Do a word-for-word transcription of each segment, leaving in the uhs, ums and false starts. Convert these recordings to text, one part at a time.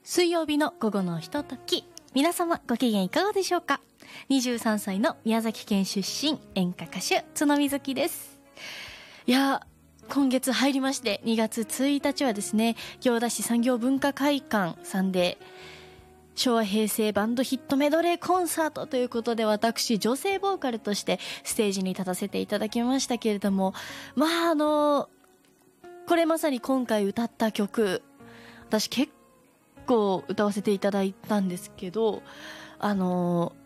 水曜日の午後のひととき、皆様ご機嫌いかがでしょうか。にじゅうさんさいの宮崎県出身、演歌歌手角みずきです。いや今月入りましてにがつついたちはですね、行田市産業文化会館さんで昭和平成バンドヒットメドレーコンサートということで、私女性ボーカルとしてステージに立たせていただきましたけれども、まああのこれまさに今回歌った曲、私結構歌わせていただいたんですけど、あの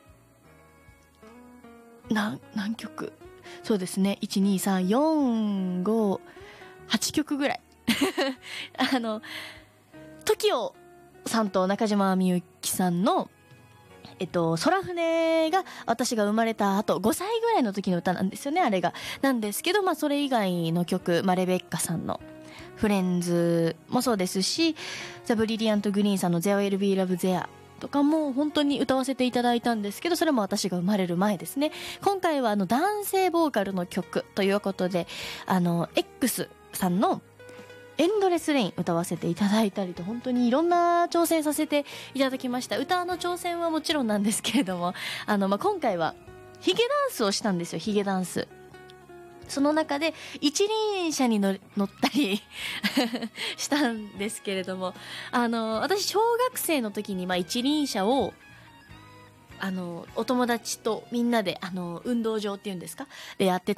な何曲、そうですね、いちにさんよんごはちきょくぐらいあの トキオ さんと中島みゆきさんのえっと、空船が私が生まれた後ごさいぐらいの時の歌なんですよね、あれが。なんですけど、まあそれ以外の曲、まあ、レベッカさんのフレンズもそうですし、ザ・ブリリアント・グリーンさんの There Will Be Love There とかも本当に歌わせていただいたんですけど、それも私が生まれる前ですね。今回はあの男性ボーカルの曲ということで、あの X さんのエンドレスレイン歌わせていただいたりと、本当にいろんな挑戦させていただきました。歌の挑戦はもちろんなんですけれども、あの、まあ、今回はヒゲダンスをしたんですよ、ヒゲダンス。その中で一輪車に乗乗ったりしたんですけれども、あの、私小学生の時にまあ一輪車をあのお友達とみんなであの運動場っていうんですかでやって